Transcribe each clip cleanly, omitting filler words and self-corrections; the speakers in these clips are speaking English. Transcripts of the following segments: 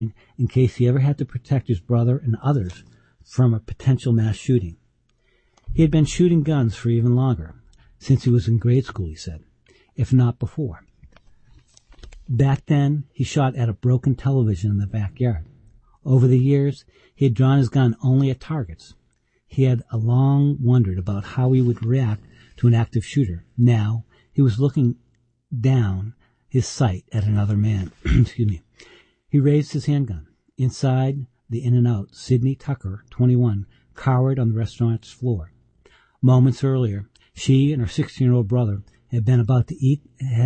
in case he ever had to protect his brother and others from a potential mass shooting. He had been shooting guns for even longer, since he was in grade school, he said, if not before. Back then, he shot at a broken television in the backyard. Over the years, he had drawn his gun only at targets. He had long wondered about how he would react to an active shooter. Now, he was looking down his sight at another man. Excuse me. He raised his handgun. Inside the In-N-Out, Sydney Tucker, 21, cowered on the restaurant's floor. Moments earlier, she and her 16-year-old brother had been about to eat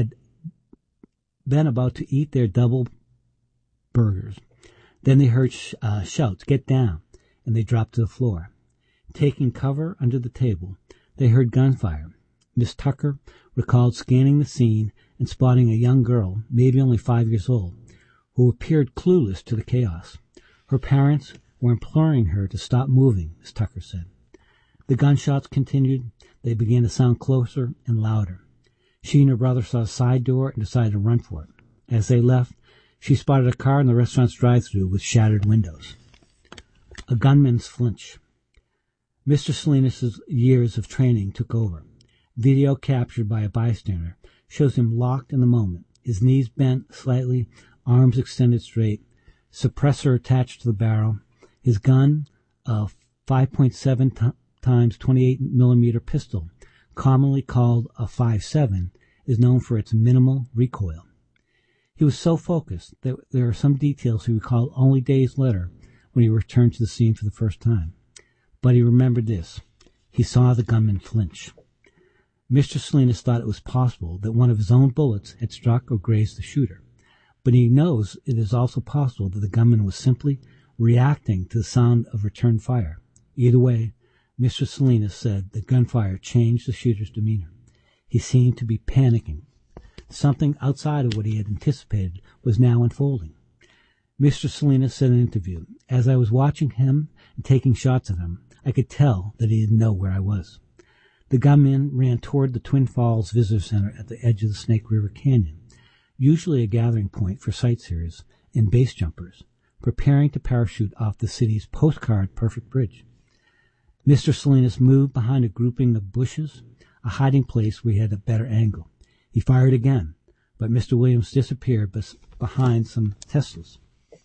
their double burgers. Then they heard shouts, "Get down," and they dropped to the floor. Taking cover under the table, they heard gunfire. Miss Tucker recalled scanning the scene and spotting a young girl, maybe only 5 years old, who appeared clueless to the chaos. Her parents were imploring her to stop moving, Miss Tucker said. The gunshots continued. They began to sound closer and louder. She and her brother saw a side door and decided to run for it. As they left, she spotted a car in the restaurant's drive-thru with shattered windows. A gunman's flinch. Mr. Salinas' years of training took over. Video captured by a bystander shows him locked in the moment, his knees bent slightly, arms extended straight, suppressor attached to the barrel. His gun, a 5.7 times 28 millimeter pistol, commonly called a 5.7, is known for its minimal recoil. He was so focused that there are some details he recalled only days later when he returned to the scene for the first time. But he remembered this. He saw the gunman flinch. Mr. Salinas thought it was possible that one of his own bullets had struck or grazed the shooter, but he knows it is also possible that the gunman was simply reacting to the sound of return fire. Either way, Mr. Salinas said the gunfire changed the shooter's demeanor. He seemed to be panicking. Something outside of what he had anticipated was now unfolding. Mr. Salinas said in an interview, "As I was watching him and taking shots at him, I could tell that he didn't know where I was." The gunman ran toward the Twin Falls Visitor Center at the edge of the Snake River Canyon, usually a gathering point for sightseers and base jumpers, preparing to parachute off the city's postcard perfect bridge. Mr. Salinas moved behind a grouping of bushes, a hiding place where he had a better angle. He fired again, but Mr. Williams disappeared behind some Teslas.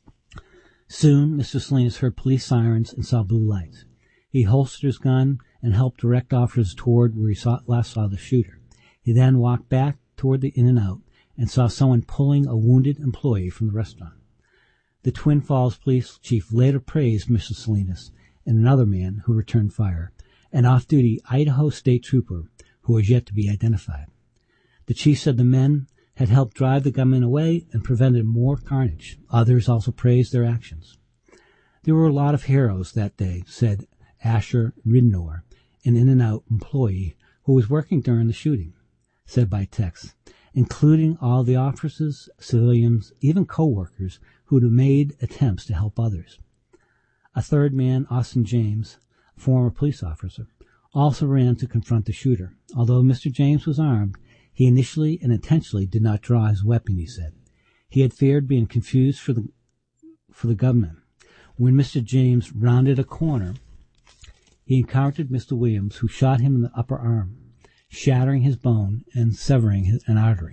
Soon, Mr. Salinas heard police sirens and saw blue lights. He holstered his gun and helped direct officers toward where he last saw the shooter. He then walked back toward the In-N-Out and saw someone pulling a wounded employee from the restaurant. The Twin Falls police chief later praised Mr. Salinas and another man who returned fire, an off-duty Idaho state trooper who was yet to be identified. The chief said the men had helped drive the gunman away and prevented more carnage. Others also praised their actions. There were a lot of heroes that day, said Asher Ridnor, an In-N-Out employee who was working during the shooting, said by text, including all the officers, civilians, even co-workers who had made attempts to help others. A third man, Austin James, a former police officer, also ran to confront the shooter. Although Mr. James was armed, he initially and intentionally did not draw his weapon, he said. He had feared being confused for the gunman. When Mr. James rounded a corner, he encountered Mr. Williams, who shot him in the upper arm, shattering his bone and severing an artery.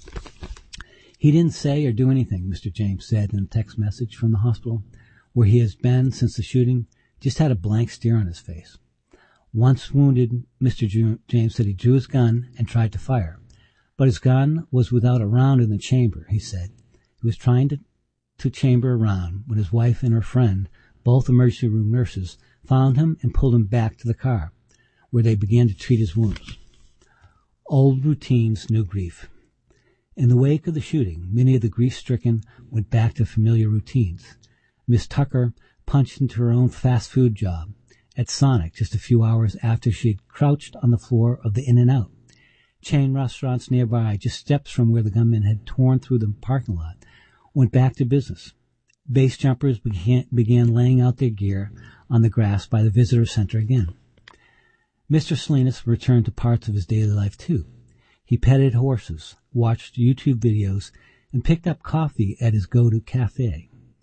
He didn't say or do anything, Mr. James said in a text message from the hospital, where he has been since the shooting, just had a blank stare on his face. Once wounded, Mr. James said he drew his gun and tried to fire, but his gun was without a round in the chamber, he said. He was trying to chamber a round when his wife and her friend, both emergency room nurses, found him and pulled him back to the car, where they began to treat his wounds. Old routines, new grief. In the wake of the shooting, many of the grief-stricken went back to familiar routines. Miss Tucker punched into her own fast food job at Sonic just a few hours after she had crouched on the floor of the In-N-Out. Chain restaurants nearby, just steps from where the gunman had torn through the parking lot, went back to business. Base jumpers began laying out their gear on the grass by the visitor center again. Mr. Salinas returned to parts of his daily life, too. He petted horses, watched YouTube videos, and picked up coffee at his go-to cafe.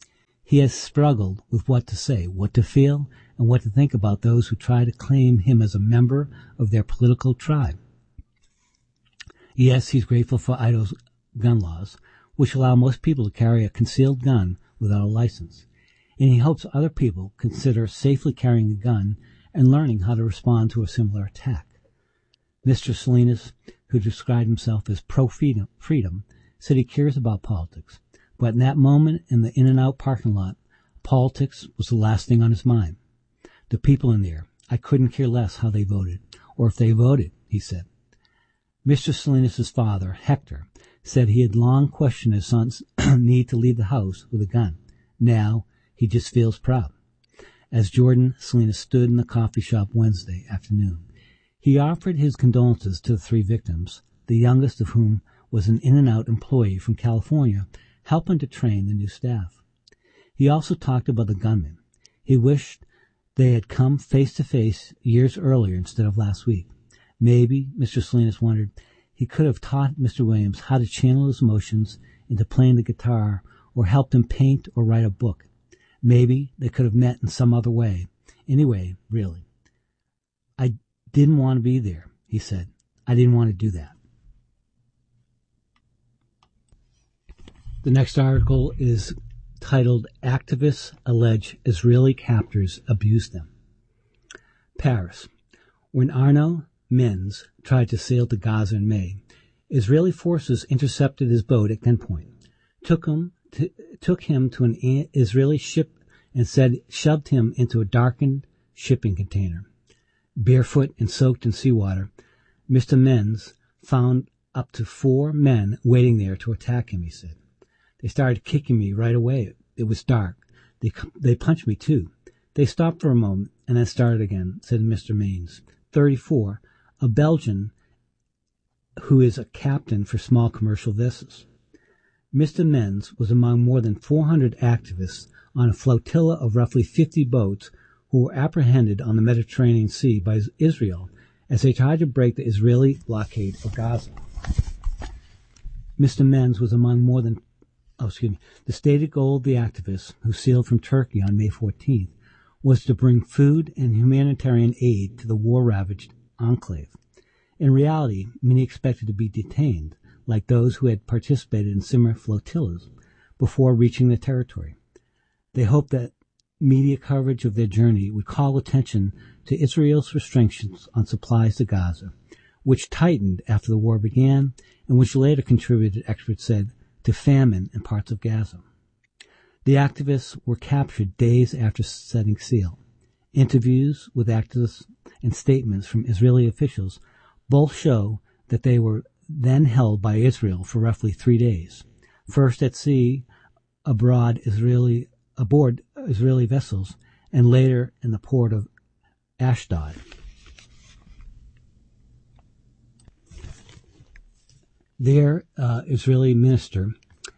He has struggled with what to say, what to feel, and what to think about those who try to claim him as a member of their political tribe. Yes, he's grateful for Idaho's gun laws, which allow most people to carry a concealed gun without a license. And he hopes other people consider safely carrying a gun and learning how to respond to a similar attack. Mr. Salinas, who described himself as pro-freedom, said he cares about politics, but in that moment in the In-N-Out parking lot, politics was the last thing on his mind. The people in there, I couldn't care less how they voted, or if they voted, he said. Mr. Salinas' father, Hector, said he had long questioned his son's need to leave the house with a gun. Now, he just feels proud. As Jordan Salinas stood in the coffee shop Wednesday afternoon, he offered his condolences to the 3 victims, the youngest of whom was an In-N-Out employee from California helping to train the new staff. He also talked about the gunmen. He wished they had come face-to-face years earlier instead of last week. Maybe, Mr. Salinas wondered, he could have taught Mr. Williams how to channel his emotions into playing the guitar or helped him paint or write a book. Maybe they could have met in some other way. Anyway, really. I didn't want to be there, he said. I didn't want to do that. The next article is titled, Activists Allege Israeli Captors Abused Them. Paris. When Arnaud Menz tried to sail to Gaza in May, Israeli forces intercepted his boat at gunpoint, took him to an Israeli ship and shoved him into a darkened shipping container. Barefoot and soaked in seawater, Mr. Menz found up to 4 men waiting there to attack him, he said. They started kicking me right away. It was dark. They punched me too. They stopped for a moment and then started again, said Mr. Menz, 34, a Belgian who is a captain for small commercial vessels. Mr. Menz was among more than 400 activists on a flotilla of roughly 50 boats who were apprehended on the Mediterranean Sea by Israel as they tried to break the Israeli blockade of Gaza. Mr. Menz was among the stated goal of the activists who sailed from Turkey on May 14th was to bring food and humanitarian aid to the war-ravaged enclave. In reality, many expected to be detained, like those who had participated in similar flotillas, before reaching the territory. They hoped that media coverage of their journey would call attention to Israel's restrictions on supplies to Gaza, which tightened after the war began and which later contributed, experts said, to famine in parts of Gaza. The activists were captured days after setting sail. Interviews with activists and statements from Israeli officials both show that they were then held by Israel for roughly 3 days, first at sea aboard Israeli vessels and later in the port of Ashdod. Their Israeli minister,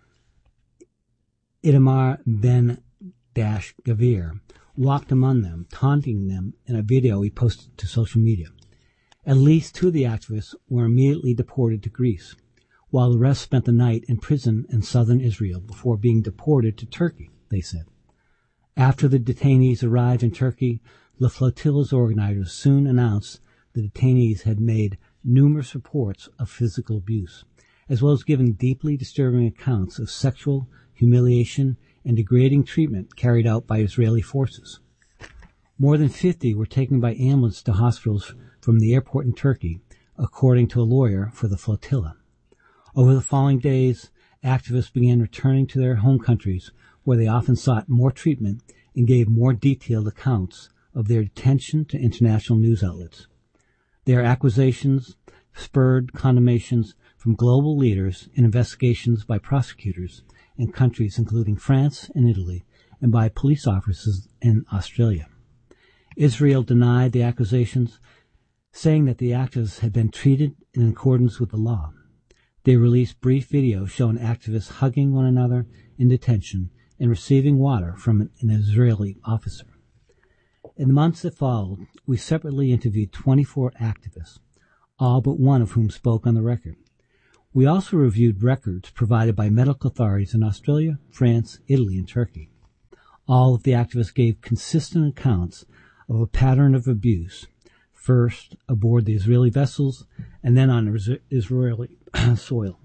Itamar Ben-Gvir, walked among them, taunting them in a video he posted to social media. At least 2 of the activists were immediately deported to Greece, while the rest spent the night in prison in southern Israel before being deported to Turkey, they said. After the detainees arrived in Turkey, the flotilla's organizers soon announced the detainees had made numerous reports of physical abuse, as well as giving deeply disturbing accounts of sexual humiliation and degrading treatment carried out by Israeli forces. More than 50 were taken by ambulance to hospitals from the airport in Turkey, according to a lawyer for the flotilla. Over the following days, activists began returning to their home countries, where they often sought more treatment and gave more detailed accounts of their detention to international news outlets. Their accusations spurred condemnations from global leaders and investigations by prosecutors in countries including France and Italy, and by police officers in Australia. Israel denied the accusations, saying that the activists had been treated in accordance with the law. They released brief videos showing activists hugging one another in detention and receiving water from an Israeli officer. In the months that followed, we separately interviewed 24 activists, all but one of whom spoke on the record. We also reviewed records provided by medical authorities in Australia, France, Italy, and Turkey. All of the activists gave consistent accounts of a pattern of abuse, first aboard the Israeli vessels and then on Israeli soil.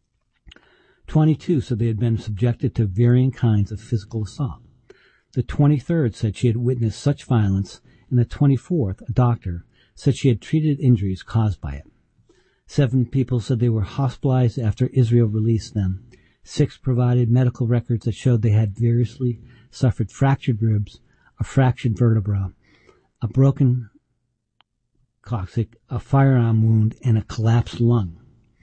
22 said they had been subjected to varying kinds of physical assault. The 23rd said she had witnessed such violence, and the 24th, a doctor, said she had treated injuries caused by it. 7 people said they were hospitalized after Israel released them. 6 provided medical records that showed they had variously suffered fractured ribs, a fractured vertebra, a broken coccyx, a firearm wound, and a collapsed lung.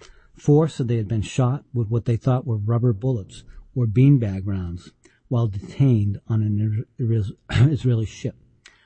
4 said they had been shot with what they thought were rubber bullets or beanbag rounds while detained on an Israeli ship.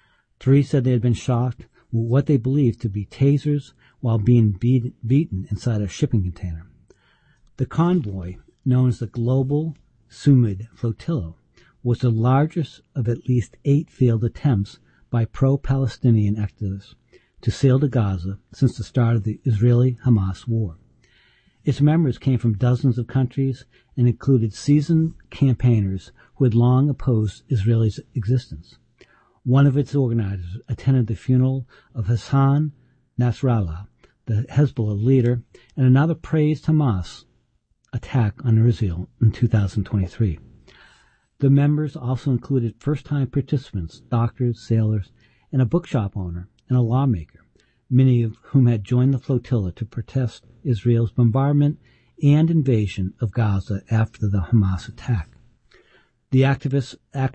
3 said they had been shot with what they believed to be tasers while being beaten inside a shipping container. The convoy, known as the Global Sumud Flotilla, was the largest of at least 8 failed attempts by pro-Palestinian activists to sail to Gaza since the start of the Israeli-Hamas war. Its members came from dozens of countries and included seasoned campaigners who had long opposed Israel's existence. One of its organizers attended the funeral of Hassan Nasrallah, the Hezbollah leader, and another praised Hamas' attack on Israel in 2023. The members also included first-time participants, doctors, sailors, and a bookshop owner and a lawmaker, many of whom had joined the flotilla to protest Israel's bombardment and invasion of Gaza after the Hamas attack. The activists'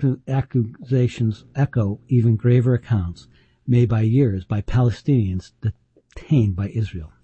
accusations echo even graver accounts made by Palestinians detained by Israel.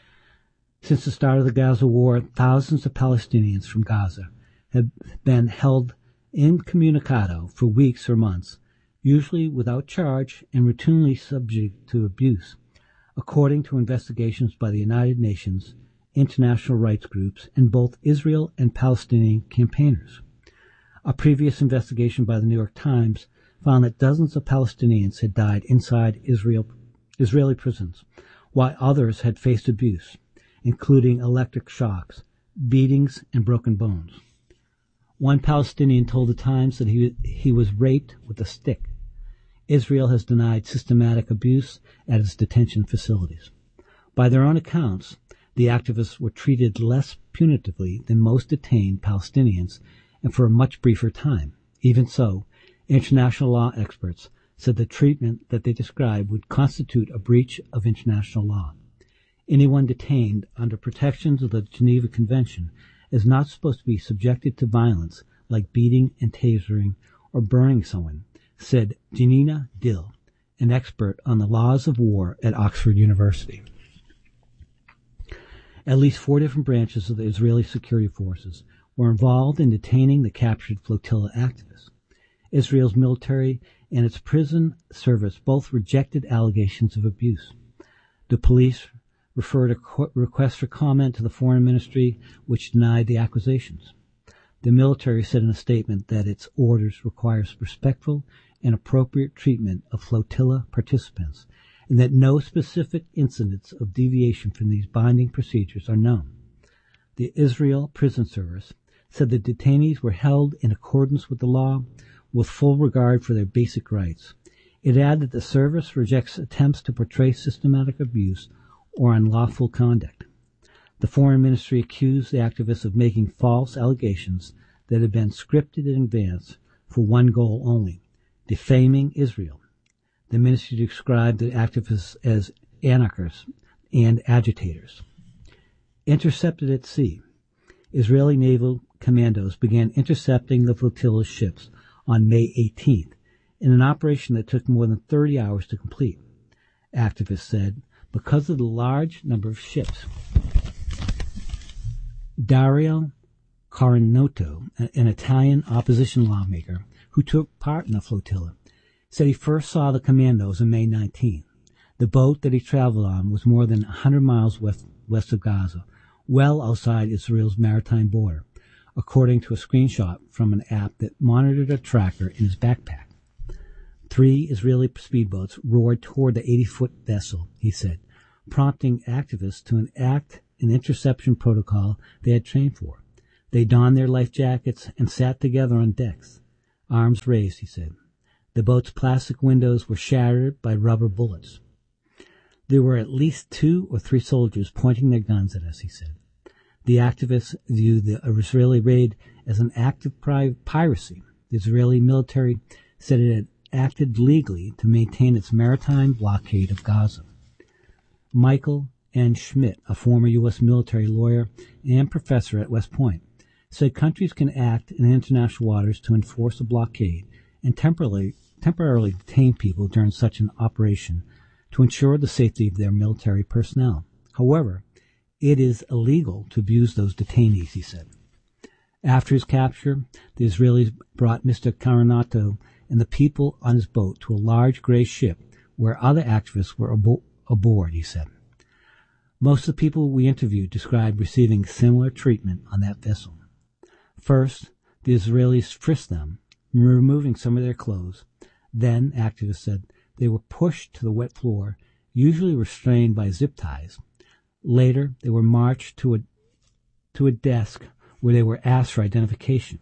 Since the start of the Gaza war, thousands of Palestinians from Gaza have been held incommunicado for weeks or months, usually without charge and routinely subject to abuse, according to investigations by the United Nations, international rights groups, and both Israel and Palestinian campaigners. A previous investigation by the New York Times found that dozens of Palestinians had died inside Israeli prisons, while others had faced abuse, including electric shocks, beatings, and broken bones. One Palestinian told the Times that he was raped with a stick. Israel has denied systematic abuse at its detention facilities. By their own accounts, the activists were treated less punitively than most detained Palestinians and for a much briefer time. Even so, international law experts said the treatment that they described would constitute a breach of international law. Anyone detained under protections of the Geneva Convention is not supposed to be subjected to violence like beating and tasering or burning someone, said Janina Dill, an expert on the laws of war at Oxford University. At least 4 different branches of the Israeli security forces were involved in detaining the captured flotilla activists. Israel's military and its prison service both rejected allegations of abuse. The police referred a request for comment to the Foreign Ministry, which denied the accusations. The military said in a statement that its orders requires respectful and appropriate treatment of flotilla participants, and that no specific incidents of deviation from these binding procedures are known. The Israel Prison Service said the detainees were held in accordance with the law, with full regard for their basic rights. It added that the service rejects attempts to portray systematic abuse or unlawful conduct. The Foreign Ministry accused the activists of making false allegations that had been scripted in advance for one goal only: defaming Israel. The ministry described the activists as anarchists and agitators. Intercepted at sea, Israeli naval commandos began intercepting the flotilla's ships on May 18th in an operation that took more than 30 hours to complete. Activists said because of the large number of ships. Dario Carnotto, an Italian opposition lawmaker who took part in the flotilla, said he first saw the commandos on May 19th. The boat that he traveled on was more than 100 miles west of Gaza, well outside Israel's maritime border, according to a screenshot from an app that monitored a tracker in his backpack. 3 Israeli speedboats roared toward the 80-foot vessel, he said, prompting activists to enact an interception protocol they had trained for. They donned their life jackets and sat together on decks. arms raised, he said. The boat's plastic windows were shattered by rubber bullets. There were at least 2 or 3 soldiers pointing their guns at us, he said. The activists viewed the Israeli raid as an act of piracy. The Israeli military said it had acted legally to maintain its maritime blockade of Gaza. Michael N. Schmidt, a former U.S. military lawyer and professor at West Point, said countries can act in international waters to enforce a blockade and temporarily detain people during such an operation to ensure the safety of their military personnel. However, it is illegal to abuse those detainees, he said. After his capture, the Israelis brought Mr. Caranato and the people on his boat to a large gray ship where other activists were aboard, he said. Most of the people we interviewed described receiving similar treatment on that vessel. First, the Israelis frisked them, removing some of their clothes. Then, activists said, they were pushed to the wet floor, usually restrained by zip ties. Later, they were marched to a desk where they were asked for identification.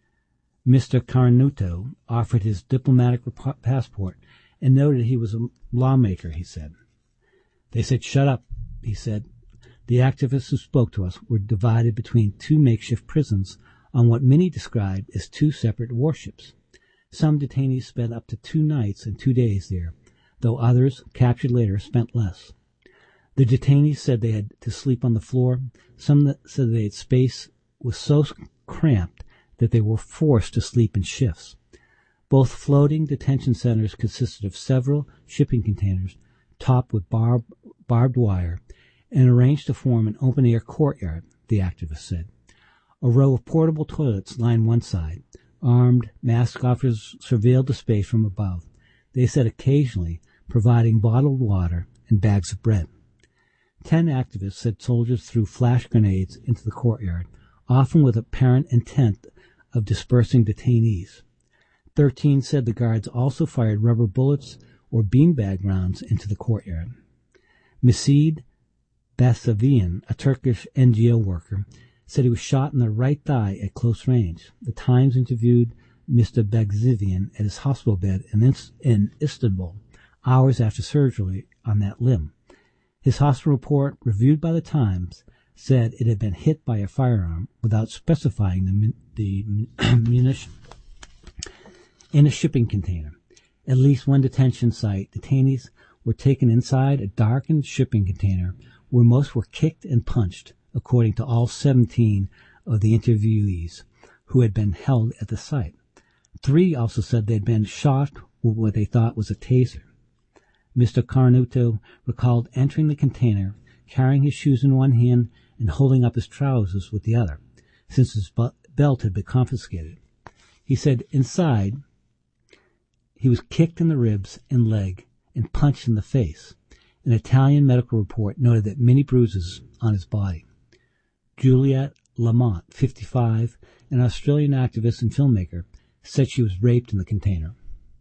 Mr. Carnuto offered his diplomatic passport and noted he was a lawmaker, he said. They said, "Shut up," he said. The activists who spoke to us were divided between 2 makeshift prisons on what many described as 2 separate warships. Some detainees spent up to 2 nights and 2 days there, though others, captured later, spent less. The detainees said they had to sleep on the floor. Some said their space was so cramped that they were forced to sleep in shifts. Both floating detention centers consisted of several shipping containers topped with barbed wire and arranged to form an open-air courtyard, the activist said. A row of portable toilets lined one side. Armed, masked officers surveilled the space from above. They said occasionally providing bottled water and bags of bread. 10 activists said soldiers threw flash grenades into the courtyard, often with apparent intent of dispersing detainees. 13 said the guards also fired rubber bullets or beanbag rounds into the courtyard. Mesut Basavian, a Turkish NGO worker, said he was shot in the right thigh at close range. The Times interviewed Mr. Basavian at his hospital bed in Istanbul, hours after surgery on that limb. His hospital report, reviewed by the Times, said it had been hit by a firearm without specifying the munition. In a shipping container, at least one detention site, detainees were taken inside a darkened shipping container where most were kicked and punched, according to all 17 of the interviewees who had been held at the site. 3 also said they had been shot with what they thought was a taser. Mr. Carnuto recalled entering the container, carrying his shoes in one hand and holding up his trousers with the other, since his belt had been confiscated. He said inside he was kicked in the ribs and leg and punched in the face. An Italian medical report noted that many bruises on his body. Juliette Lamont, 55, an Australian activist and filmmaker, said she was raped in the container.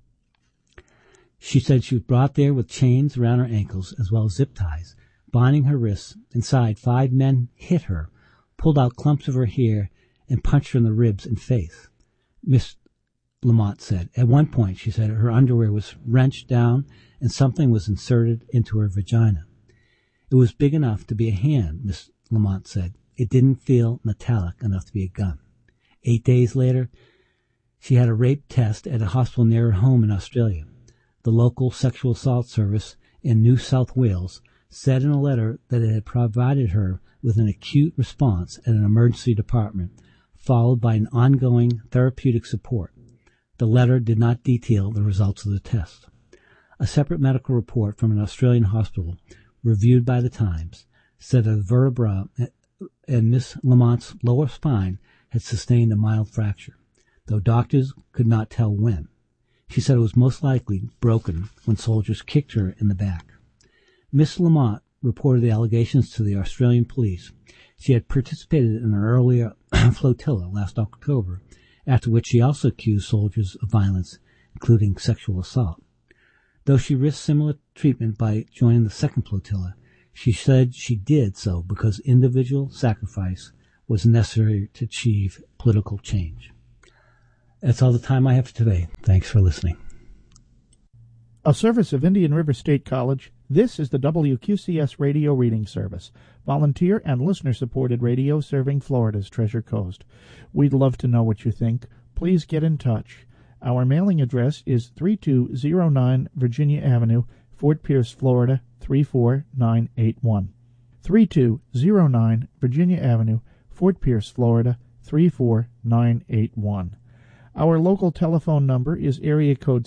She said she was brought there with chains around her ankles as well as zip ties, binding her wrists. Inside, 5 men hit her, pulled out clumps of her hair, and punched her in the ribs and face. Miss Lamont said. At one point, she said, her underwear was wrenched down and something was inserted into her vagina. It was big enough to be a hand, Miss Lamont said. It didn't feel metallic enough to be a gun. 8 days later, she had a rape test at a hospital near her home in Australia. The local sexual assault service in New South Wales said in a letter that it had provided her with an acute response at an emergency department, followed by an ongoing therapeutic support. The letter did not detail the results of the test. A separate medical report from an Australian hospital, reviewed by the Times, said that the vertebra in Miss Lamont's lower spine had sustained a mild fracture, though doctors could not tell when. She said it was most likely broken when soldiers kicked her in the back. Miss Lamont reported the allegations to the Australian police. She had participated in an earlier flotilla last October, after which she also accused soldiers of violence, including sexual assault. Though she risked similar treatment by joining the second flotilla, she said she did so because individual sacrifice was necessary to achieve political change. That's all the time I have for today. Thanks for listening. A service of Indian River State College, this is the WQCS Radio Reading Service, volunteer and listener-supported radio serving Florida's Treasure Coast. We'd love to know what you think. Please get in touch. Our mailing address is 3209 Virginia Avenue, Fort Pierce, Florida, 34981. 3209 Virginia Avenue, Fort Pierce, Florida, 34981. Our local telephone number is area code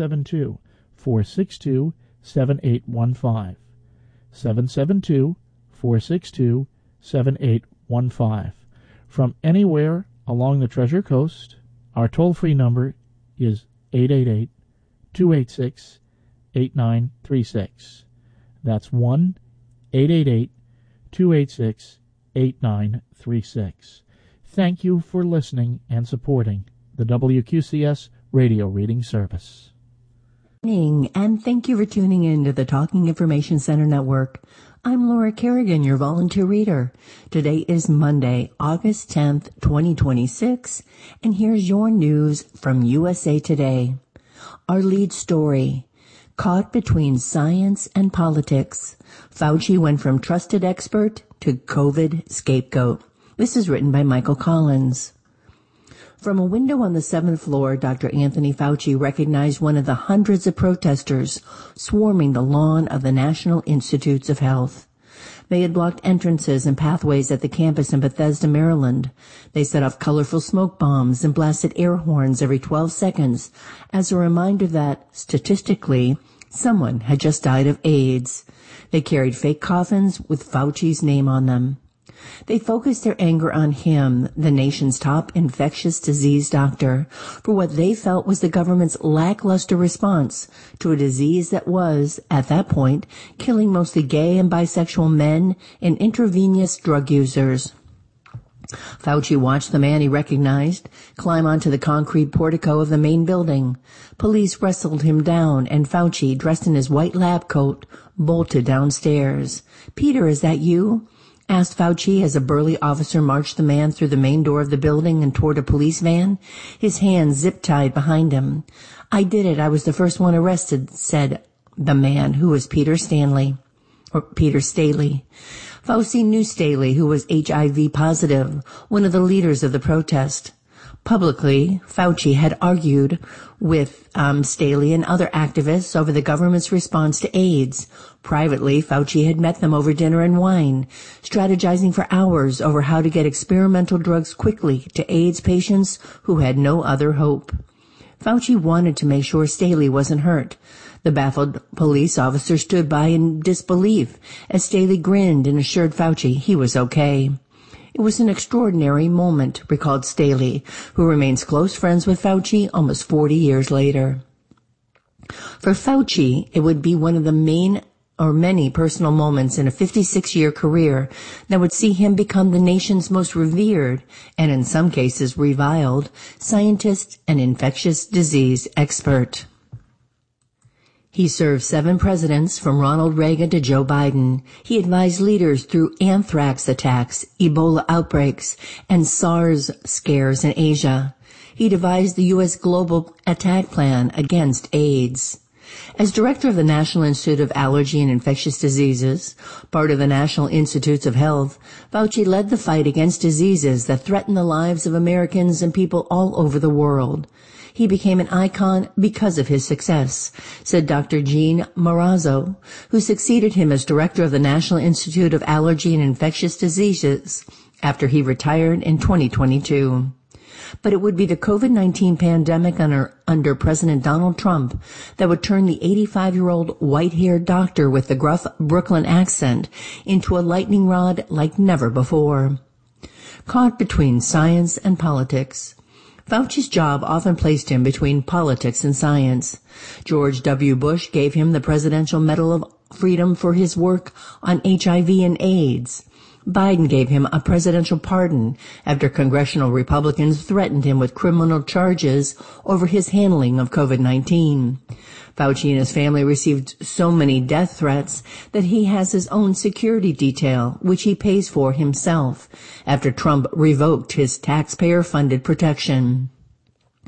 772-462-7815. 772-462-7815. From anywhere along the Treasure Coast, our toll-free number is 888-286-8936. That's 1-888-286-8936. Thank you for listening and supporting the WQCS Radio Reading Service. And thank you for tuning in to the Talking Information Center Network. I'm Laura Kerrigan, your volunteer reader. Today is Monday, August 10th, 2026, and here's your news from USA Today. Our lead story, caught between science and politics. Fauci went from trusted expert to COVID scapegoat. This is written by Michael Collins. From a window on the 7th floor, Dr. Anthony Fauci recognized one of the hundreds of protesters swarming the lawn of the National Institutes of Health. They had blocked entrances and pathways at the campus in Bethesda, Maryland. They set off colorful smoke bombs and blasted air horns every 12 seconds as a reminder that, statistically, someone had just died of AIDS. They carried fake coffins with Fauci's name on them. They focused their anger on him, the nation's top infectious disease doctor, for what they felt was the government's lackluster response to a disease that was, at that point, killing mostly gay and bisexual men and intravenous drug users. Fauci watched the man he recognized climb onto the concrete portico of the main building. Police wrestled him down, and Fauci, dressed in his white lab coat, bolted downstairs. "Peter, is that you?" asked Fauci as a burly officer marched the man through the main door of the building and toward a police van, his hands zip-tied behind him. "I did it. I was the first one arrested," said the man, who was Peter Staley. Fauci knew Staley, who was HIV positive, one of the leaders of the protest. Publicly, Fauci had argued with Staley and other activists over the government's response to AIDS. Privately, Fauci had met them over dinner and wine, strategizing for hours over how to get experimental drugs quickly to AIDS patients who had no other hope. Fauci wanted to make sure Staley wasn't hurt. The baffled police officer stood by in disbelief as Staley grinned and assured Fauci he was okay. "It was an extraordinary moment," recalled Staley, who remains close friends with Fauci almost 40 years later. For Fauci, it would be one of the many personal moments in a 56-year career that would see him become the nation's most revered, and in some cases reviled, scientist and infectious disease expert. He served 7 presidents, from Ronald Reagan to Joe Biden. He advised leaders through anthrax attacks, Ebola outbreaks, and SARS scares in Asia. He devised the U.S. Global Attack Plan against AIDS. As director of the National Institute of Allergy and Infectious Diseases, part of the National Institutes of Health, Fauci led the fight against diseases that threaten the lives of Americans and people all over the world. He became an icon because of his success, said Dr. Jean Marazzo, who succeeded him as director of the National Institute of Allergy and Infectious Diseases after he retired in 2022. But it would be the COVID-19 pandemic under President Donald Trump that would turn the 85-year-old white-haired doctor with the gruff Brooklyn accent into a lightning rod like never before. Caught between science and politics, Fauci's job often placed him between politics and science. George W. Bush gave him the Presidential Medal of Freedom for his work on HIV and AIDS. Biden gave him a presidential pardon after congressional Republicans threatened him with criminal charges over his handling of COVID-19. Fauci and his family received so many death threats that he has his own security detail, which he pays for himself, after Trump revoked his taxpayer-funded protection.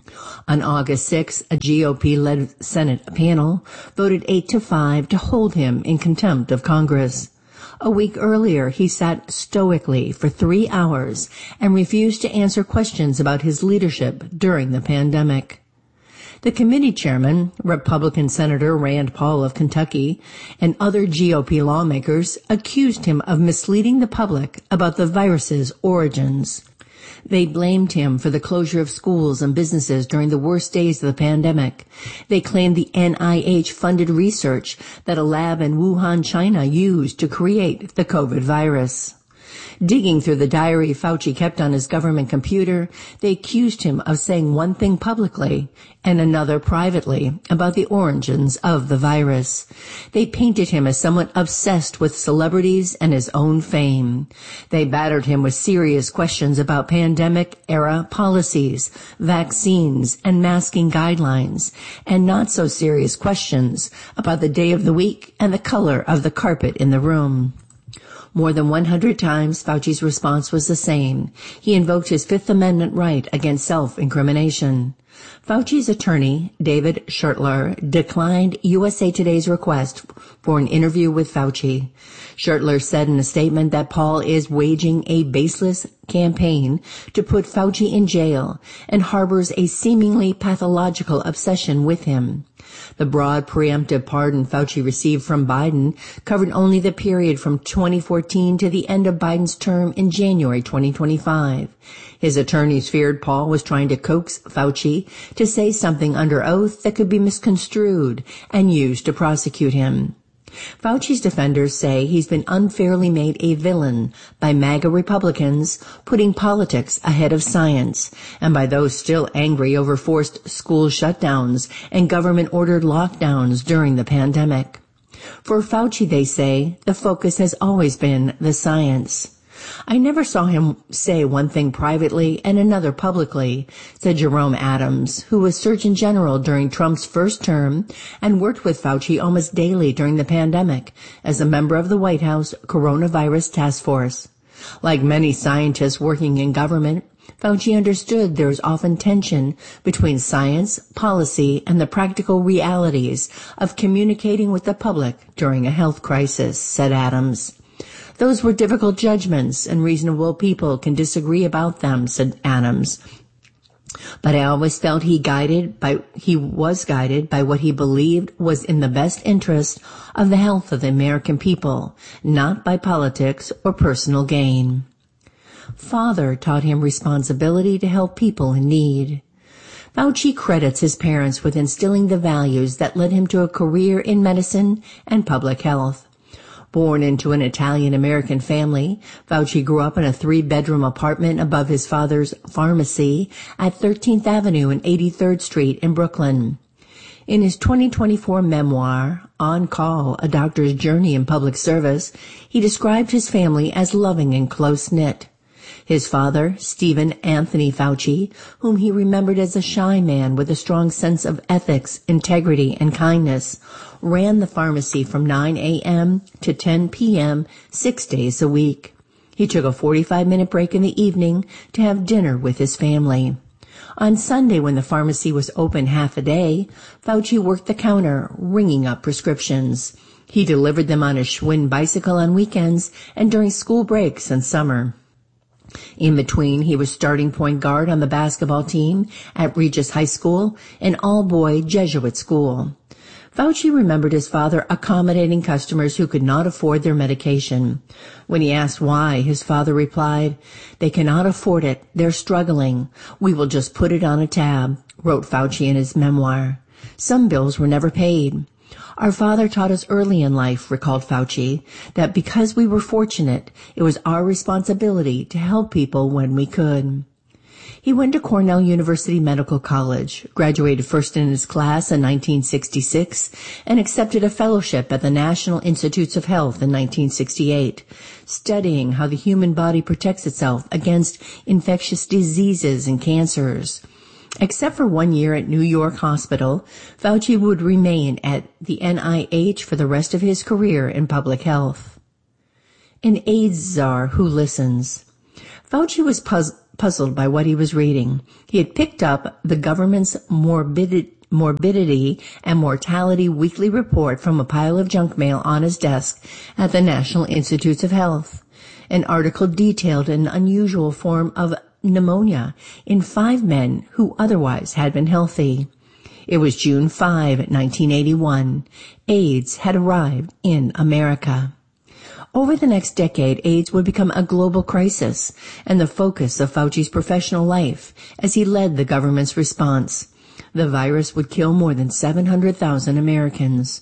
On August 6, a GOP-led Senate panel voted 8-5 to hold him in contempt of Congress. A week earlier, he sat stoically for 3 hours and refused to answer questions about his leadership during the pandemic. The committee chairman, Republican Senator Rand Paul of Kentucky, and other GOP lawmakers accused him of misleading the public about the virus's origins. They blamed him for the closure of schools and businesses during the worst days of the pandemic. They claimed the NIH funded research that a lab in Wuhan, China used to create the COVID virus. Digging through the diary Fauci kept on his government computer, they accused him of saying one thing publicly and another privately about the origins of the virus. They painted him as someone obsessed with celebrities and his own fame. They battered him with serious questions about pandemic-era policies, vaccines, and masking guidelines, and not so serious questions about the day of the week and the color of the carpet in the room. More than 100 times, Fauci's response was the same. He invoked his Fifth Amendment right against self-incrimination. Fauci's attorney, David Schertler, declined USA Today's request for an interview with Fauci. Schertler said in a statement that Paul is waging a baseless campaign to put Fauci in jail and harbors a seemingly pathological obsession with him. The broad preemptive pardon Fauci received from Biden covered only the period from 2014 to the end of Biden's term in January 2025. His attorneys feared Paul was trying to coax Fauci to say something under oath that could be misconstrued and used to prosecute him. Fauci's defenders say he's been unfairly made a villain by MAGA Republicans putting politics ahead of science, and by those still angry over forced school shutdowns and government-ordered lockdowns during the pandemic. For Fauci, they say, the focus has always been the science. I never saw him say one thing privately and another publicly, said Jerome Adams, who was Surgeon General during Trump's first term and worked with Fauci almost daily during the pandemic as a member of the White House Coronavirus Task Force. Like many scientists working in government, Fauci understood there is often tension between science, policy, and the practical realities of communicating with the public during a health crisis, said Adams. Those were difficult judgments, and reasonable people can disagree about them, said Adams. But I always felt he was guided by what he believed was in the best interest of the health of the American people, not by politics or personal gain. Father taught him responsibility to help people in need. Fauci credits his parents with instilling the values that led him to a career in medicine and public health. Born into an Italian-American family, Fauci grew up in a 3-bedroom apartment above his father's pharmacy at 13th Avenue and 83rd Street in Brooklyn. In his 2024 memoir, On Call, A Doctor's Journey in Public Service, he described his family as loving and close-knit. His father, Stephen Anthony Fauci, whom he remembered as a shy man with a strong sense of ethics, integrity, and kindness, ran the pharmacy from 9 a.m. to 10 p.m. 6 days a week. He took a 45-minute break in the evening to have dinner with his family. On Sunday, when the pharmacy was open half a day, Fauci worked the counter, ringing up prescriptions. He delivered them on his Schwinn bicycle on weekends and during school breaks in summer. In between, he was starting point guard on the basketball team at Regis High School, an all-boy Jesuit school. Fauci remembered his father accommodating customers who could not afford their medication. When he asked why, his father replied, "They cannot afford it. They're struggling. We will just put it on a tab," wrote Fauci in his memoir. Some bills were never paid. Our father taught us early in life, recalled Fauci, that because we were fortunate, it was our responsibility to help people when we could. He went to Cornell University Medical College, graduated first in his class in 1966, and accepted a fellowship at the National Institutes of Health in 1968, studying how the human body protects itself against infectious diseases and cancers. Except for 1 year at New York Hospital, Fauci would remain at the NIH for the rest of his career in public health. An AIDS czar who listens. Fauci was puzzled by what he was reading. He had picked up the government's morbidity and mortality weekly report from a pile of junk mail on his desk at the National Institutes of Health. An article detailed an unusual form of pneumonia in 5 men who otherwise had been healthy. It was June 5, 1981. AIDS had arrived in America. Over the next decade, AIDS would become a global crisis and the focus of Fauci's professional life as he led the government's response. The virus would kill more than 700,000 Americans.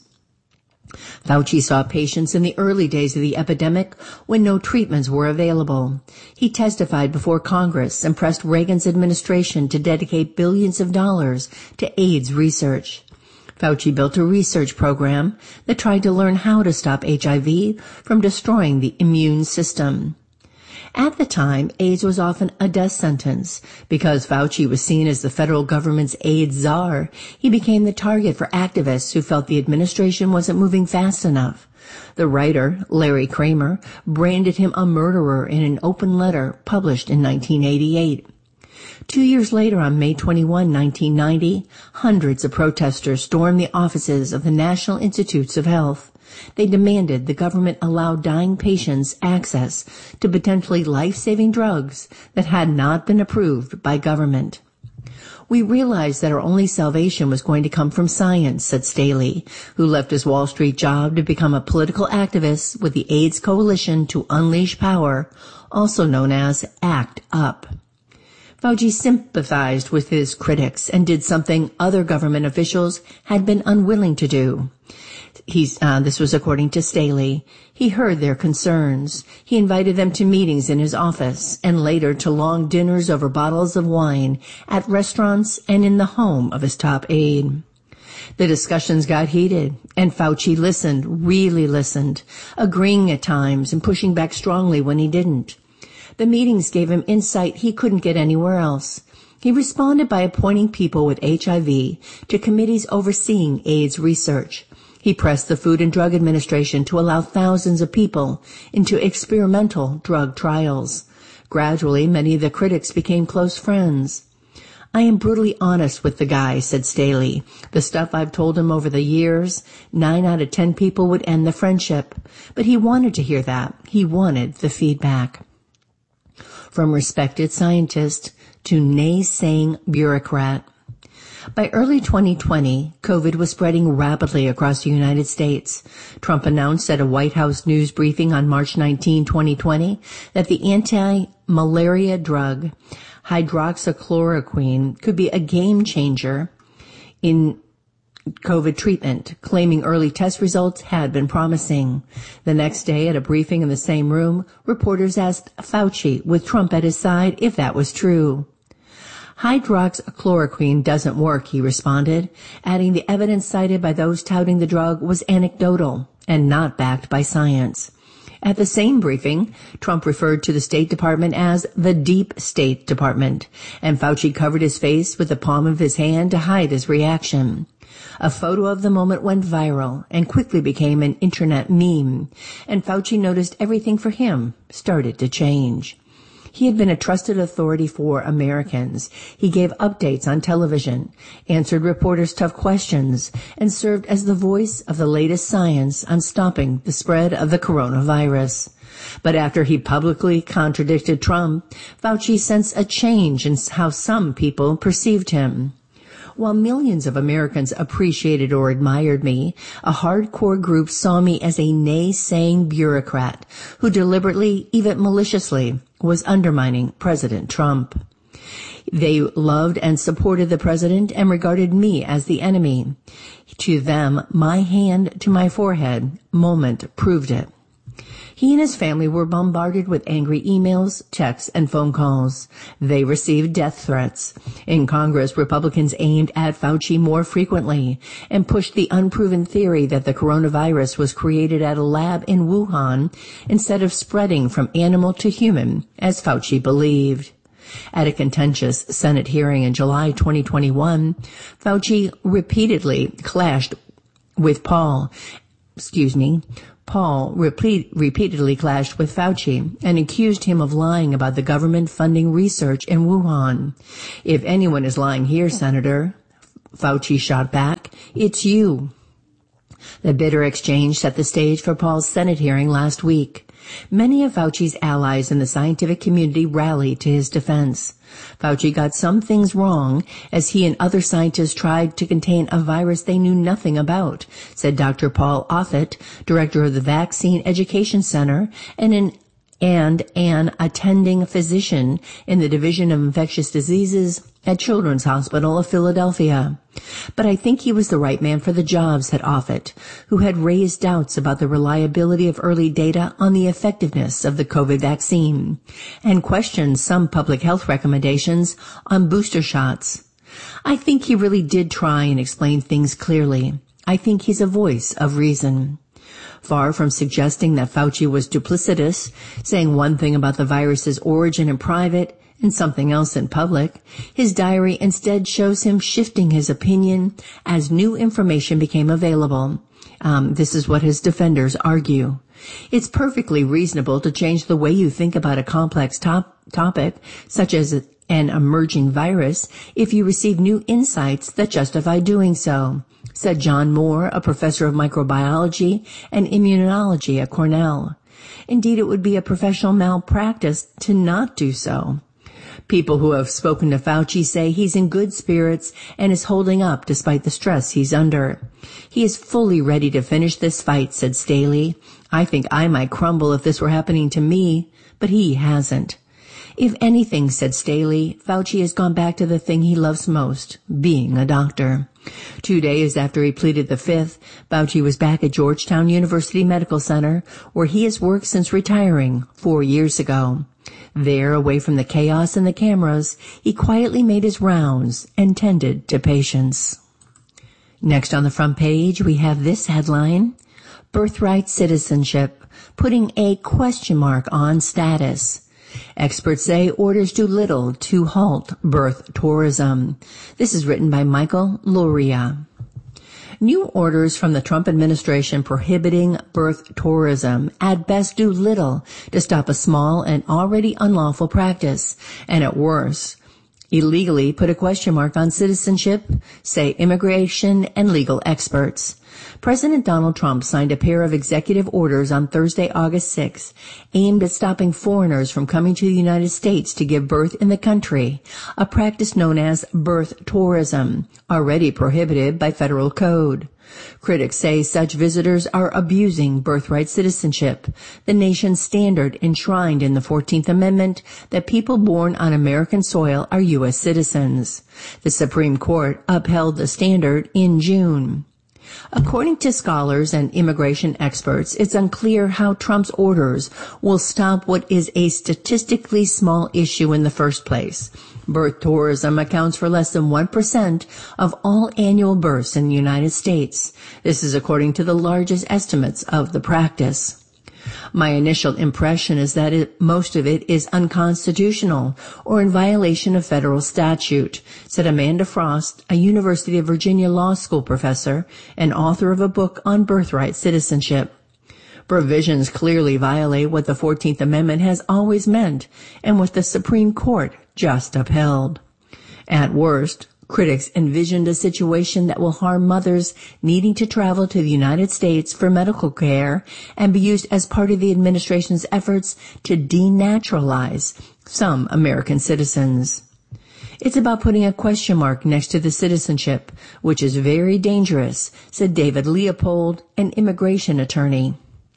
Fauci saw patients in the early days of the epidemic when no treatments were available. He testified before Congress and pressed Reagan's administration to dedicate billions of dollars to AIDS research. Fauci built a research program that tried to learn how to stop HIV from destroying the immune system. At the time, AIDS was often a death sentence. Because Fauci was seen as the federal government's AIDS czar, he became the target for activists who felt the administration wasn't moving fast enough. The writer, Larry Kramer, branded him a murderer in an open letter published in 1988. 2 years later, on May 21, 1990, hundreds of protesters stormed the offices of the National Institutes of Health. They demanded the government allow dying patients access to potentially life-saving drugs that had not been approved by government. We realized that our only salvation was going to come from science, said Staley, who left his Wall Street job to become a political activist with the AIDS Coalition to Unleash Power, also known as ACT UP. Fauci sympathized with his critics and did something other government officials had been unwilling to do. This was according to Staley. He heard their concerns. He invited them to meetings in his office and later to long dinners over bottles of wine at restaurants and in the home of his top aide. The discussions got heated, and Fauci listened, really listened, agreeing at times and pushing back strongly when he didn't. The meetings gave him insight he couldn't get anywhere else. He responded by appointing people with HIV to committees overseeing AIDS research. He pressed the Food and Drug Administration to allow thousands of people into experimental drug trials. Gradually, many of the critics became close friends. I am brutally honest with the guy, said Staley. The stuff I've told him over the years, 9 out of 10 people would end the friendship. But he wanted to hear that. He wanted the feedback. From respected scientist to naysaying bureaucrat. By early 2020, COVID was spreading rapidly across the United States. Trump announced at a White House news briefing on March 19, 2020, that the anti-malaria drug hydroxychloroquine could be a game changer in COVID treatment, claiming early test results had been promising. The next day, at a briefing in the same room, reporters asked Fauci, with Trump at his side, if that was true. Hydroxychloroquine doesn't work, he responded, adding the evidence cited by those touting the drug was anecdotal and not backed by science. At the same briefing, Trump referred to the State Department as the Deep State Department, and Fauci covered his face with the palm of his hand to hide his reaction. A photo of the moment went viral and quickly became an internet meme, and Fauci noticed everything for him started to change. He had been a trusted authority for Americans. He gave updates on television, answered reporters' tough questions, and served as the voice of the latest science on stopping the spread of the coronavirus. But after he publicly contradicted Trump, Fauci sensed a change in how some people perceived him. While millions of Americans appreciated or admired me, a hardcore group saw me as a naysaying bureaucrat who deliberately, even maliciously, was undermining President Trump. They loved and supported the president and regarded me as the enemy. To them, my hand to my forehead moment proved it. He and his family were bombarded with angry emails, texts, and phone calls. They received death threats. In Congress, Republicans aimed at Fauci more frequently and pushed the unproven theory that the coronavirus was created at a lab in Wuhan instead of spreading from animal to human, as Fauci believed. At a contentious Senate hearing in July 2021, Fauci repeatedly clashed with Paul repeatedly clashed with Fauci and accused him of lying about the government funding research in Wuhan. "If anyone is lying here, Senator," Fauci shot back, "it's you." The bitter exchange set the stage for Paul's Senate hearing last week. Many of Fauci's allies in the scientific community rallied to his defense. Fauci got some things wrong as he and other scientists tried to contain a virus they knew nothing about, said Dr. Paul Offit, director of the Vaccine Education Center and an attending physician in the Division of Infectious Diseases at Children's Hospital of Philadelphia. "But I think he was the right man for the job," said Offit, who had raised doubts about the reliability of early data on the effectiveness of the COVID vaccine and questioned some public health recommendations on booster shots. "I think he really did try and explain things clearly. I think he's a voice of reason." Far from suggesting that Fauci was duplicitous, saying one thing about the virus's origin in private and something else in public, his diary instead shows him shifting his opinion as new information became available. This is what his defenders argue. It's perfectly reasonable to change the way you think about a complex topic, such as an emerging virus, if you receive new insights that justify doing so, said John Moore, a professor of microbiology and immunology at Cornell. Indeed, it would be a professional malpractice to not do so. People who have spoken to Fauci say he's in good spirits and is holding up despite the stress he's under. "He is fully ready to finish this fight," said Staley. "I think I might crumble if this were happening to me, but he hasn't." "If anything," said Staley, "Fauci has gone back to the thing he loves most, being a doctor." 2 days after he pleaded the Fifth, Fauci was back at Georgetown University Medical Center, where he has worked since retiring 4 years ago. There, away from the chaos and the cameras, he quietly made his rounds and tended to patients. Next on the front page, we have this headline: Birthright Citizenship, putting a question mark on status. Experts say orders do little to halt birth tourism. This is written by Michael Luria. New orders from the Trump administration prohibiting birth tourism at best do little to stop a small and already unlawful practice, and at worst, illegally put a question mark on citizenship, say immigration and legal experts. President Donald Trump signed a pair of executive orders on Thursday, August 6, aimed at stopping foreigners from coming to the United States to give birth in the country, a practice known as birth tourism, already prohibited by federal code. Critics say such visitors are abusing birthright citizenship, the nation's standard enshrined in the 14th Amendment that people born on American soil are U.S. citizens. The Supreme Court upheld the standard in June. According to scholars and immigration experts, it's unclear how Trump's orders will stop what is a statistically small issue in the first place. Birth tourism accounts for less than 1% of all annual births in the United States. This is according to the largest estimates of the practice. My initial impression is that most of it is unconstitutional or in violation of federal statute, said Amanda Frost, a University of Virginia Law School professor and author of a book on birthright citizenship. Provisions clearly violate what the 14th Amendment has always meant and what the Supreme Court just upheld. At worst, critics envisioned a situation that will harm mothers needing to travel to the United States for medical care and be used as part of the administration's efforts to denaturalize some American citizens. It's about putting a question mark next to the citizenship, which is very dangerous, said David Leopold, an immigration attorney.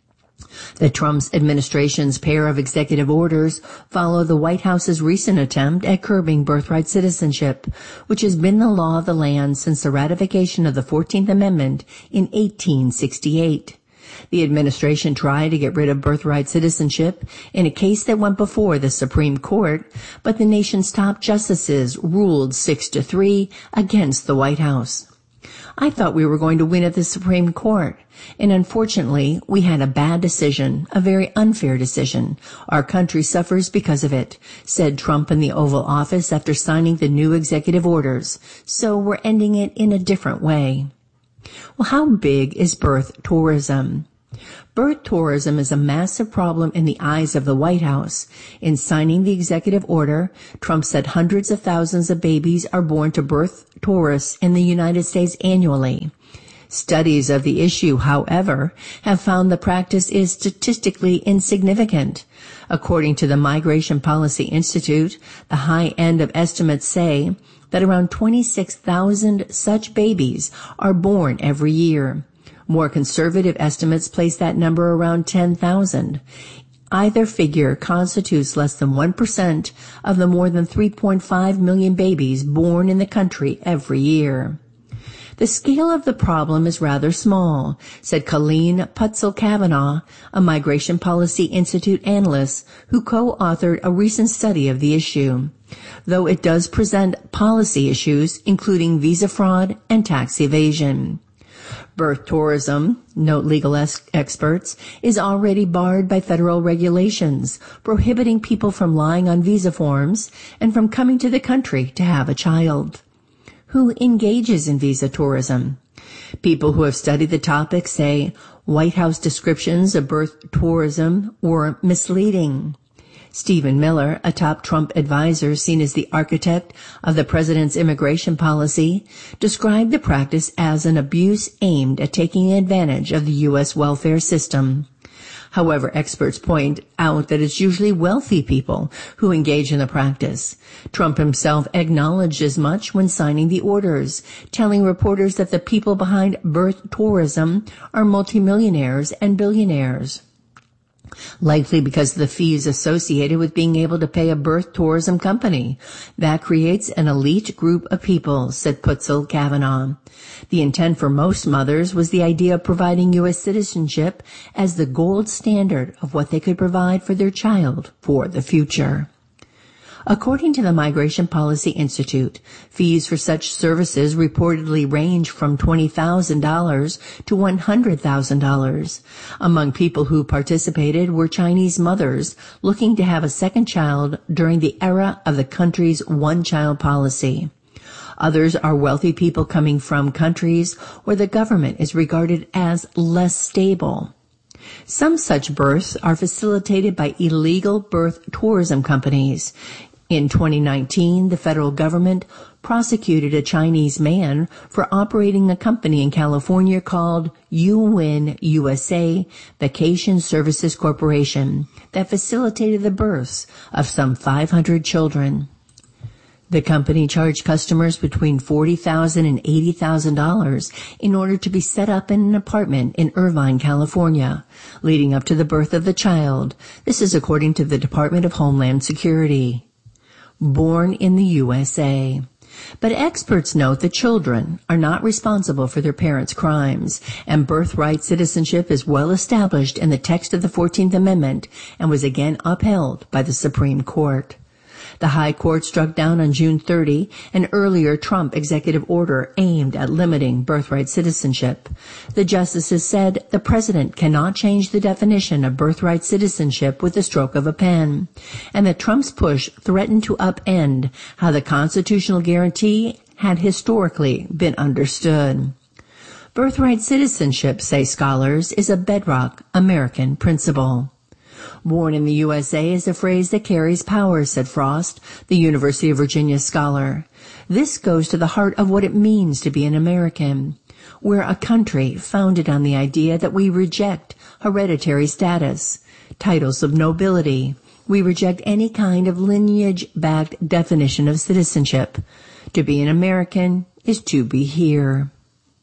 The Trump administration's pair of executive orders follow the White House's recent attempt at curbing birthright citizenship, which has been the law of the land since the ratification of the 14th Amendment in 1868. The administration tried to get rid of birthright citizenship in a case that went before the Supreme Court, but the nation's top justices ruled 6-3 against the White House. I thought we were going to win at the Supreme Court, and unfortunately, we had a bad decision, a very unfair decision. Our country suffers because of it, said Trump in the Oval Office after signing the new executive orders. So we're ending it in a different way. Well, how big is birth tourism? Birth tourism is a massive problem in the eyes of the White House. In signing the executive order, Trump said hundreds of thousands of babies are born to birth tourists in the United States annually. Studies of the issue, however, have found the practice is statistically insignificant. According to the Migration Policy Institute, the high end of estimates say that around 26,000 such babies are born every year. More conservative estimates place that number around 10,000. Either figure constitutes less than 1% of the more than 3.5 million babies born in the country every year. The scale of the problem is rather small, said Colleen Putzel-Kavanaugh, a Migration Policy Institute analyst who co-authored a recent study of the issue, though it does present policy issues, including visa fraud and tax evasion. Birth tourism, note legal experts, is already barred by federal regulations, prohibiting people from lying on visa forms and from coming to the country to have a child. Who engages in visa tourism? People who have studied the topic say White House descriptions of birth tourism were misleading. Stephen Miller, a top Trump advisor seen as the architect of the president's immigration policy, described the practice as an abuse aimed at taking advantage of the U.S. welfare system. However, experts point out that it's usually wealthy people who engage in the practice. Trump himself acknowledged as much when signing the orders, telling reporters that the people behind birth tourism are multimillionaires and billionaires. Likely because of the fees associated with being able to pay a birth tourism company. That creates an elite group of people, said Putzel-Kavanaugh. The intent for most mothers was the idea of providing U.S. citizenship as the gold standard of what they could provide for their child for the future. According to the Migration Policy Institute, fees for such services reportedly range from $20,000 to $100,000. Among people who participated were Chinese mothers looking to have a second child during the era of the country's one-child policy. Others are wealthy people coming from countries where the government is regarded as less stable. Some such births are facilitated by illegal birth tourism companies. In 2019, the federal government prosecuted a Chinese man for operating a company in California called YuWin USA Vacation Services Corporation that facilitated the births of some 500 children. The company charged customers between $40,000 and $80,000 in order to be set up in an apartment in Irvine, California, leading up to the birth of the child. This is according to the Department of Homeland Security. Born in the USA. But experts note that children are not responsible for their parents' crimes, and birthright citizenship is well established in the text of the 14th Amendment and was again upheld by the Supreme Court. The High Court struck down on June 30 an earlier Trump executive order aimed at limiting birthright citizenship. The justices said the president cannot change the definition of birthright citizenship with the stroke of a pen, and that Trump's push threatened to upend how the constitutional guarantee had historically been understood. Birthright citizenship, say scholars, is a bedrock American principle. Born in the USA is a phrase that carries power, said Frost, the University of Virginia scholar. This goes to the heart of what it means to be an American. We're a country founded on the idea that we reject hereditary status, titles of nobility. We reject any kind of lineage-backed definition of citizenship. To be an American is to be here.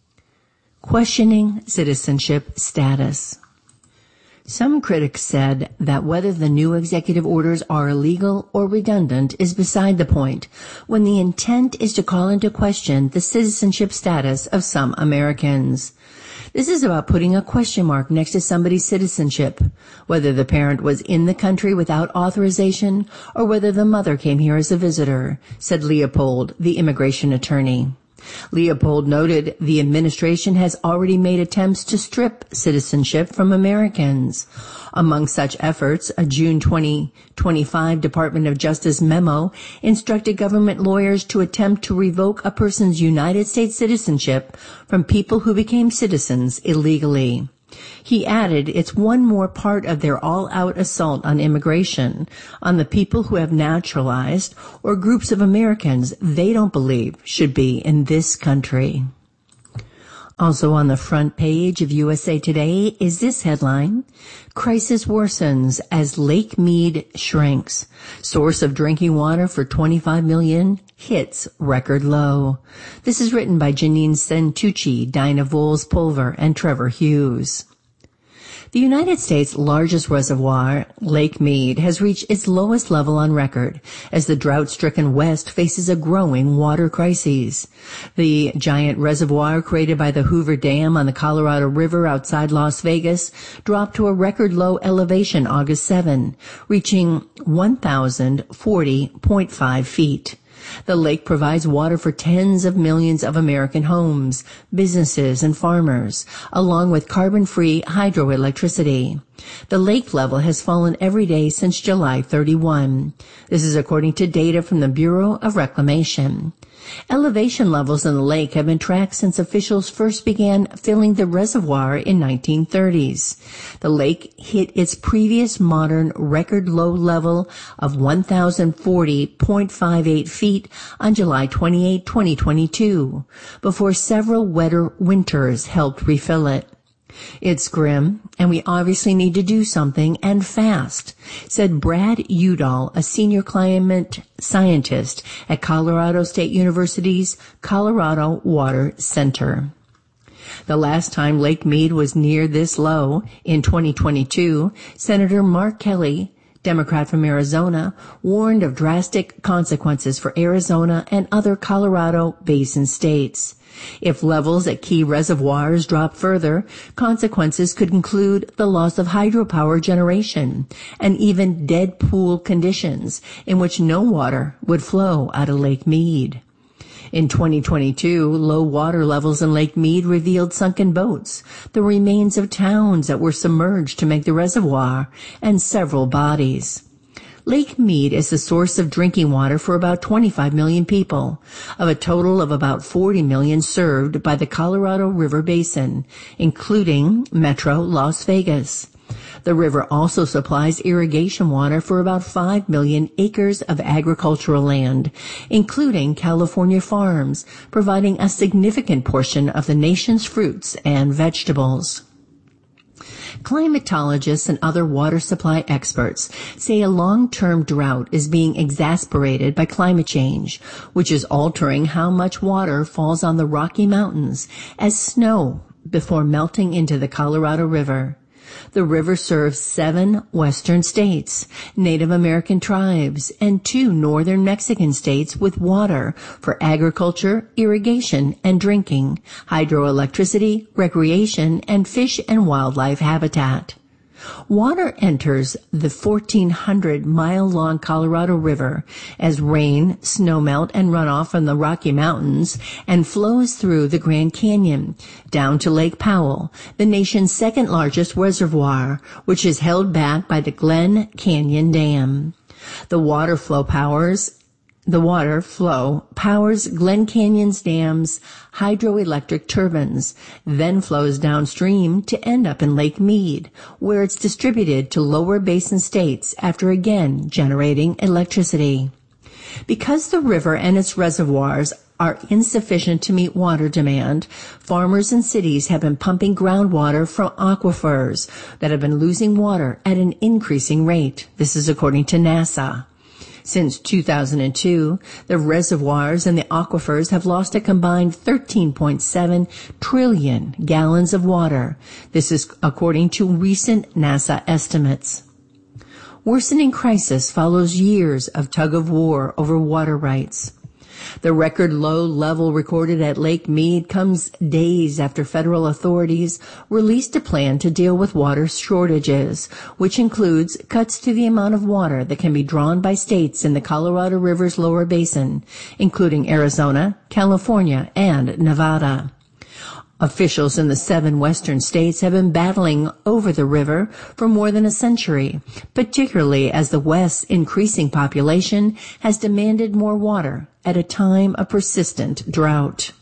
Questioning citizenship status. Some critics said that whether the new executive orders are illegal or redundant is beside the point, when the intent is to call into question the citizenship status of some Americans. This is about putting a question mark next to somebody's citizenship, whether the parent was in the country without authorization or whether the mother came here as a visitor, said Leopold, the immigration attorney. Leopold noted the administration has already made attempts to strip citizenship from Americans. Among such efforts, a June 2025 Department of Justice memo instructed government lawyers to attempt to revoke a person's United States citizenship from people who became citizens illegally. He added, it's one more part of their all-out assault on immigration, on the people who have naturalized or groups of Americans they don't believe should be in this country. Also on the front page of USA Today is this headline: Crisis worsens as Lake Mead shrinks. Source of drinking water for 25 million hits record low. This is written by Janine Santucci, Dinah Voles-Pulver, and Trevor Hughes. The United States' largest reservoir, Lake Mead, has reached its lowest level on record as the drought-stricken West faces a growing water crisis. The giant reservoir created by the Hoover Dam on the Colorado River outside Las Vegas dropped to a record low elevation August 7, reaching 1,040.5 feet. The lake provides water for tens of millions of American homes, businesses, and farmers, along with carbon-free hydroelectricity. The lake level has fallen every day since July 31. This is according to data from the Bureau of Reclamation. Elevation levels in the lake have been tracked since officials first began filling the reservoir in 1930s. The lake hit its previous modern record low level of 1,040.58 feet on July 28, 2022, before several wetter winters helped refill it. It's grim, and we obviously need to do something, and fast, said Brad Udall, a senior climate scientist at Colorado State University's Colorado Water Center. The last time Lake Mead was near this low, in 2022, Senator Mark Kelly, Democrat from Arizona, warned of drastic consequences for Arizona and other Colorado Basin states. If levels at key reservoirs drop further, consequences could include the loss of hydropower generation and even dead pool conditions in which no water would flow out of Lake Mead. In 2022, low water levels in Lake Mead revealed sunken boats, the remains of towns that were submerged to make the reservoir, and several bodies. Lake Mead is the source of drinking water for about 25 million people, of a total of about 40 million served by the Colorado River Basin, including Metro Las Vegas. The river also supplies irrigation water for about 5 million acres of agricultural land, including California farms, providing a significant portion of the nation's fruits and vegetables. Climatologists and other water supply experts say a long-term drought is being exacerbated by climate change, which is altering how much water falls on the Rocky Mountains as snow before melting into the Colorado River. The river serves 7 western states, Native American tribes, and 2 northern Mexican states with water for agriculture, irrigation, and drinking, hydroelectricity, recreation, and fish and wildlife habitat. Water enters the 1,400-mile-long Colorado River as rain, snowmelt, and runoff from the Rocky Mountains and flows through the Grand Canyon down to Lake Powell, the nation's second-largest reservoir, which is held back by the Glen Canyon Dam. The water flow powers Glen Canyon's dam's hydroelectric turbines, then flows downstream to end up in Lake Mead, where it's distributed to lower basin states after again generating electricity. Because the river and its reservoirs are insufficient to meet water demand, farmers and cities have been pumping groundwater from aquifers that have been losing water at an increasing rate. This is according to NASA. Since 2002, the reservoirs and the aquifers have lost a combined 13.7 trillion gallons of water. This is according to recent NASA estimates. Worsening crisis follows years of tug-of-war over water rights. The record low level recorded at Lake Mead comes days after federal authorities released a plan to deal with water shortages, which includes cuts to the amount of water that can be drawn by states in the Colorado River's lower basin, including Arizona, California, and Nevada. Officials in the 7 western states have been battling over the river for more than a century, particularly as the West's increasing population has demanded more water at a time of persistent drought.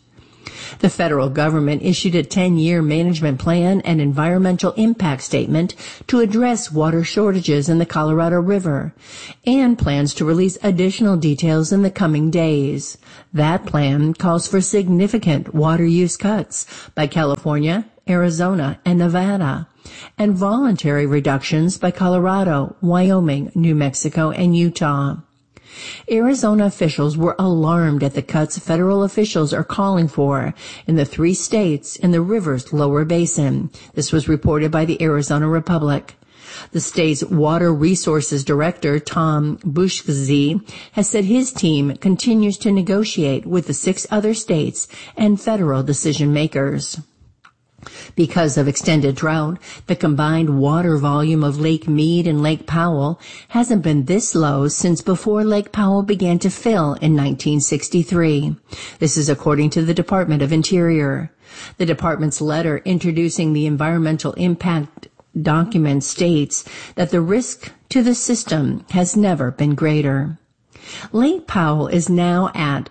The federal government issued a 10-year management plan and environmental impact statement to address water shortages in the Colorado River and plans to release additional details in the coming days. That plan calls for significant water use cuts by California, Arizona, and Nevada, and voluntary reductions by Colorado, Wyoming, New Mexico, and Utah. Arizona officials were alarmed at the cuts federal officials are calling for in the 3 states in the river's lower basin. This was reported by the Arizona Republic. The state's Water Resources Director, Tom Bushkzy, has said his team continues to negotiate with the 6 other states and federal decision makers. Because of extended drought, the combined water volume of Lake Mead and Lake Powell hasn't been this low since before Lake Powell began to fill in 1963. This is according to the Department of Interior. The department's letter introducing the environmental impact document states that the risk to the system has never been greater. Lake Powell is now at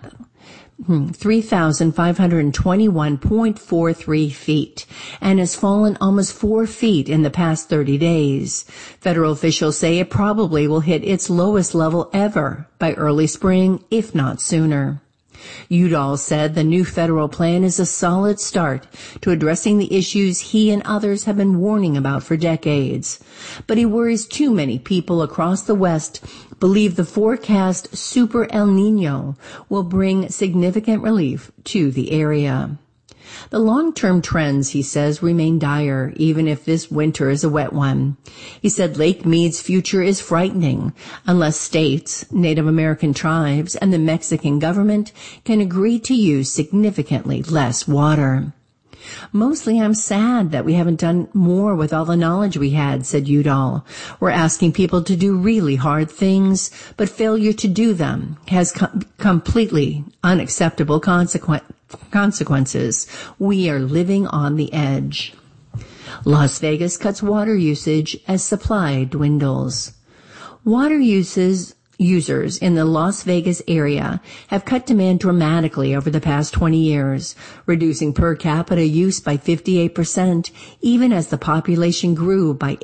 3,521.43 feet and has fallen almost 4 feet in the past 30 days. Federal officials say it probably will hit its lowest level ever by early spring, if not sooner. Udall said the new federal plan is a solid start to addressing the issues he and others have been warning about for decades. But he worries too many people across the West believe the forecast Super El Nino will bring significant relief to the area. The long-term trends, he says, remain dire, even if this winter is a wet one. He said Lake Mead's future is frightening unless states, Native American tribes, and the Mexican government can agree to use significantly less water. Mostly I'm sad that we haven't done more with all the knowledge we had, said Udall. We're asking people to do really hard things, but failure to do them has completely unacceptable consequences. We are living on the edge. Las Vegas cuts water usage as supply dwindles. Water users in the Las Vegas area have cut demand dramatically over the past 20 years, reducing per capita use by 58%, even as the population grew by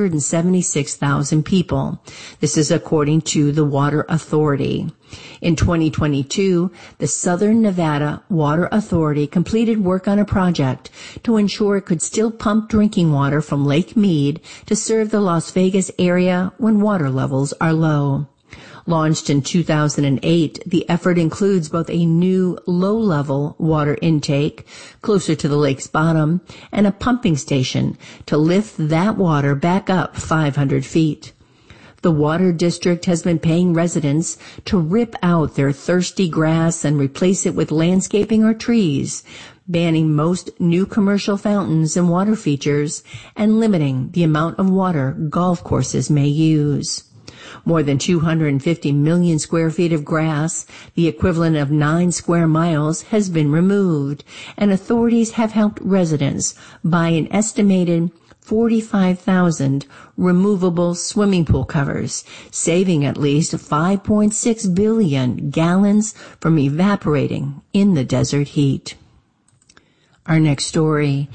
876,000 people. This is according to the Water Authority. In 2022, the Southern Nevada Water Authority completed work on a project to ensure it could still pump drinking water from Lake Mead to serve the Las Vegas area when water levels are low. Launched in 2008, the effort includes both a new low-level water intake closer to the lake's bottom and a pumping station to lift that water back up 500 feet. The Water District has been paying residents to rip out their thirsty grass and replace it with landscaping or trees, banning most new commercial fountains and water features, and limiting the amount of water golf courses may use. More than 250 million square feet of grass, the equivalent of 9 square miles, has been removed, and authorities have helped residents buy an estimated 45,000 removable swimming pool covers, saving at least 5.6 billion gallons from evaporating in the desert heat. Our next story,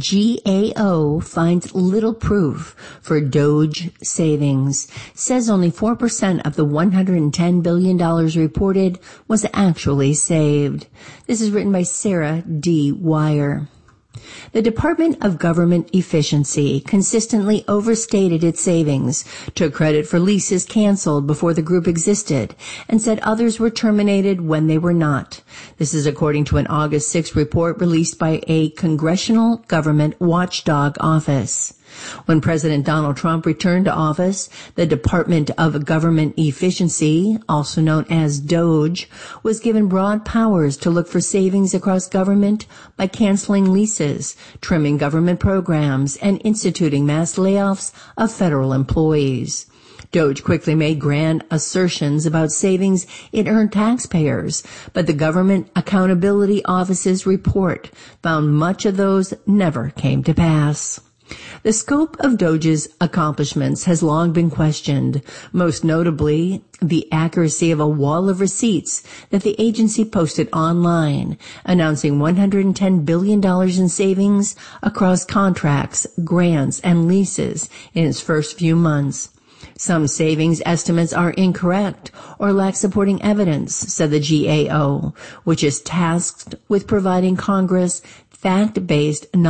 GAO finds little proof for Doge savings, says only 4% of the $110 billion reported was actually saved. This is written by Sarah D. Wire. The Department of Government Efficiency consistently overstated its savings, took credit for leases canceled before the group existed, and said others were terminated when they were not. This is according to an August 6 report released by a Congressional Government Watchdog Office. When President Donald Trump returned to office, the Department of Government Efficiency, also known as DOGE, was given broad powers to look for savings across government by canceling leases, trimming government programs, and instituting mass layoffs of federal employees. DOGE quickly made grand assertions about savings it earned taxpayers, but the Government Accountability Office's report found much of those never came to pass. The scope of DOGE's accomplishments has long been questioned, most notably the accuracy of a wall of receipts that the agency posted online, announcing $110 billion in savings across contracts, grants, and leases in its first few months. Some savings estimates are incorrect or lack supporting evidence, said the GAO, which is tasked with providing Congress fact-based